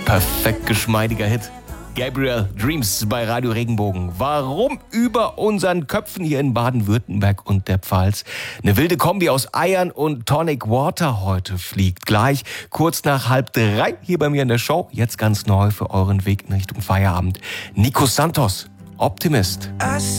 Perfekt geschmeidiger Hit. Gabriel, Dreams bei Radio Regenbogen. Warum über unseren Köpfen hier in Baden-Württemberg und der Pfalz eine wilde Kombi aus Eiern und Tonic Water heute fliegt? Gleich kurz nach 2:30 hier bei mir in der Show. Jetzt ganz neu für euren Weg in Richtung Feierabend. Nico Santos, Optimist.